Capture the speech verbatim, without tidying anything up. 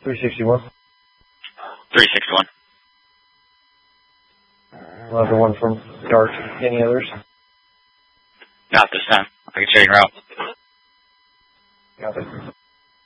three sixty-one. three sixty-one. Another one from Dart. Any others? Not this time. I can show you route. Got it.